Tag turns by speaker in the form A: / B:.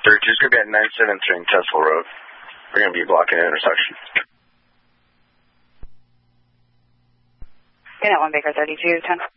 A: 32's going to be at 973 Tesla Road. We're going to be blocking an intersection.
B: Unit 1 Baker 32, 10.